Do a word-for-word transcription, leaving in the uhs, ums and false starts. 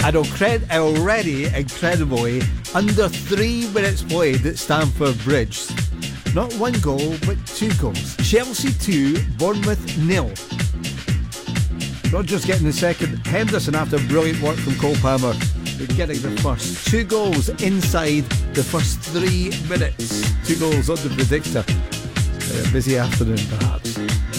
And already, incredibly, under three minutes played at Stamford Bridge. Not one goal, but two goals. Chelsea two, Bournemouth nil. Rodgers getting the second. Henderson, after brilliant work from Cole Palmer, getting the first. Two goals inside the first three minutes. Two goals on the predictor. A busy afternoon, perhaps.